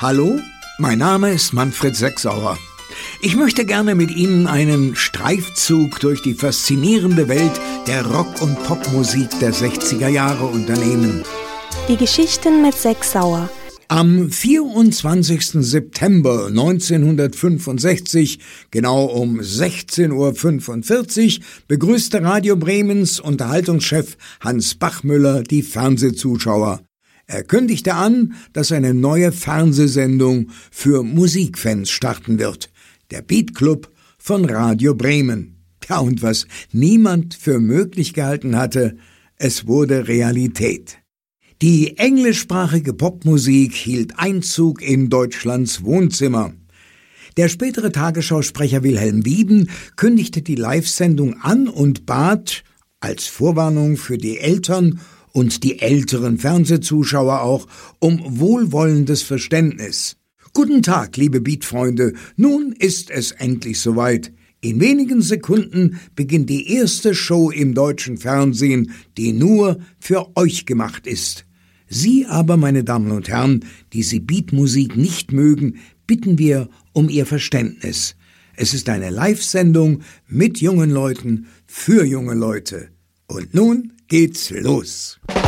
Hallo, mein Name ist Manfred Sechsauer. Ich möchte gerne mit Ihnen einen Streifzug durch die faszinierende Welt der Rock- und Popmusik der 60er Jahre unternehmen. Die Geschichten mit Sechsauer. Am 24. September 1965, genau um 16:45 Uhr, begrüßte Radio Bremens Unterhaltungschef Hans Bachmüller die Fernsehzuschauer. Er kündigte an, dass eine neue Fernsehsendung für Musikfans starten wird. Der Beat Club von Radio Bremen. Ja, und was niemand für möglich gehalten hatte, es wurde Realität. Die englischsprachige Popmusik hielt Einzug in Deutschlands Wohnzimmer. Der spätere Tagesschausprecher Wilhelm Wieben kündigte die Live-Sendung an und bat, als Vorwarnung für die Eltern und die älteren Fernsehzuschauer auch, um wohlwollendes Verständnis. Guten Tag, liebe Beat-Freunde, nun ist es endlich soweit. In wenigen Sekunden beginnt die erste Show im deutschen Fernsehen, die nur für euch gemacht ist. Sie aber, meine Damen und Herren, die Sie Beatmusik nicht mögen, bitten wir um Ihr Verständnis. Es ist eine Live-Sendung mit jungen Leuten für junge Leute. Und nun geht's los.